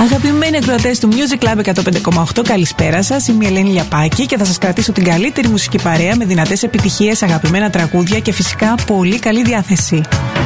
Αγαπημένοι ακροατές του Music Club 105,8, καλησπέρα σας. Είμαι η Ελένη Λιαπάκη και θα σας κρατήσω την καλύτερη μουσική παρέα με δυνατές επιτυχίες, αγαπημένα τραγούδια και φυσικά πολύ καλή διάθεση.